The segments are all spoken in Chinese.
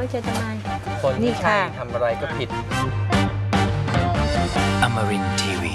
เชื่อทำไมคนไม่ใช่ทำอะไรก็ผิด Amarin Tiwi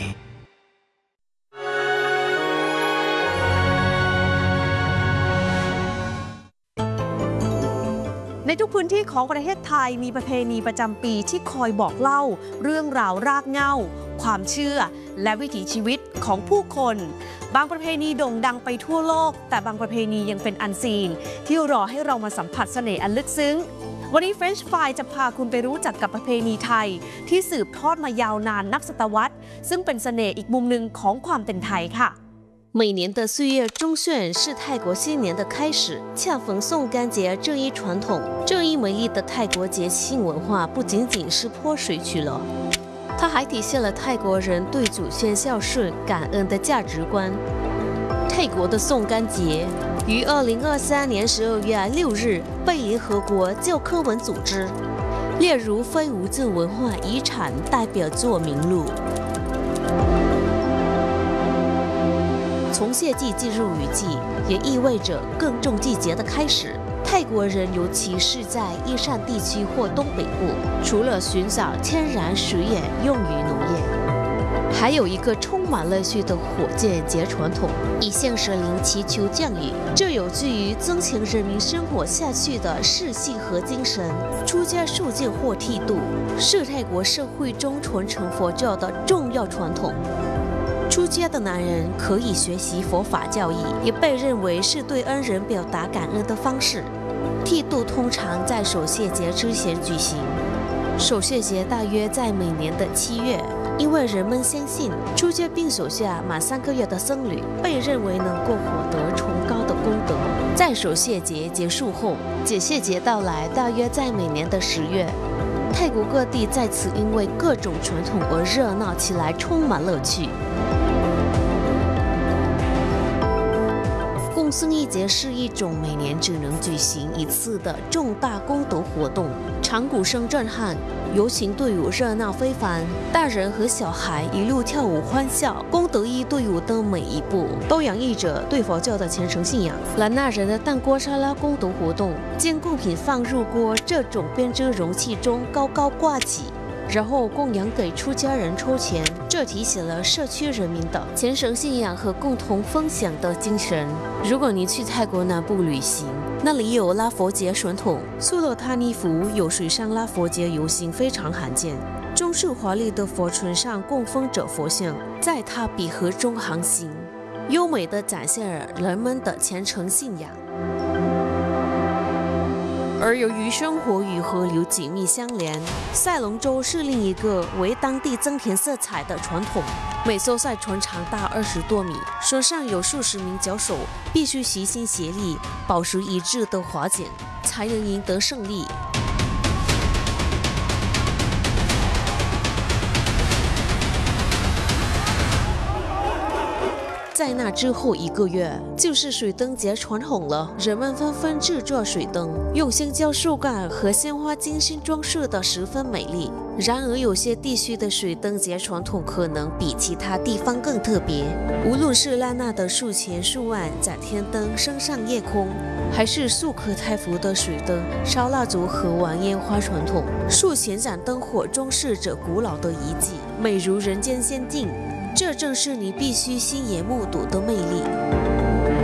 ในทุกพื้นที่ของประเทศไทยมีประเพณีประจำปีที่คอยบอกเล่าเรื่องราวรากเหง้าความเชื่อและวิถีชีวิตของผู้คนบางประเพณีโด่งดังไปทั่วโลกแต่บางประเพณียังเป็นอันซีนที่รอให้เรามาสัมผัสเสน่ห์อันลึกซึ้งวันนี้ French Fry จะพาคุณไปรู้จักกับประเพณีไทยที่สืบทอดมายาวนานนับศตวรรษซึ่งเป็นเสน่ห์อีกมุมหนึ่งของความเป็นไทยค่ะ每年的4月中旬是泰国新年的开始，恰逢宋干节这一传统。这一美丽的泰国节庆文化不仅仅是泼水曲了，它还体现了泰国人对祖先孝顺、感恩的价值观。泰国的宋干节于2023年12月6日被联合国教科文组织列入非物质文化遗产代表作名录。从谢季进入雨季，也意味着耕种季节的开始。泰国人，尤其是在伊善地区或东北部，除了寻找天然水源用于农业，还有一个充满乐趣的火箭节传统，以向神灵祈求降雨。这有助于增强人民生活下去的士气和精神。出家受戒或剃度是泰国社会中传承佛教的重要传统。出家的男人可以学习佛法教义，也被认为是对恩人表达感恩的方式。剃度通常在守谢节之前举行，守谢节大约在每年的7月，因为人们相信出家并守下满3个月的僧侣被认为能够获得崇高的功德。在守谢节结束后，解谢节到来，大约在每年的10月。泰国各地在此因为各种传统而热闹起来，充满乐趣。共僧一节是一种每年只能举行一次的重大功德活动，场鼓声震撼，游行队伍热闹非凡，大人和小孩一路跳舞欢笑。功德一队伍的每一步都洋溢着对佛教的虔诚信仰。兰纳人的蛋锅沙拉功德活动，将贡品放入锅这种编织容器中高高挂起，然后供养给出家人抽钱，这体现了社区人民的虔诚信仰和共同分享的精神。如果你去泰国南部旅行，那里有拉佛节传统，苏勒塔尼府有水上拉佛节游行，非常罕见。装饰华丽的佛船上供奉着佛像，在它比河中航行，优美地展现了人们的虔诚信仰。而由于生活与河流紧密相连，赛龙舟是另一个为当地增添色彩的传统。每艘赛船长达20多米，船上有数十名脚手，必须齐心协力，保持一致的划桨，才能赢得胜利。在那之后1个月，就是水灯节传统了。人们纷纷制作水灯，用香蕉树干和鲜花精心装饰得十分美丽。然而，有些地区的水灯节传统可能比其他地方更特别。无论是拉纳的数千数万展天灯升上夜空，还是素可泰服的水灯、烧蜡烛和玩烟花传统，数千盏灯火装饰着古老的遗迹，美如人间仙境。这正是你必须亲眼目睹的魅力。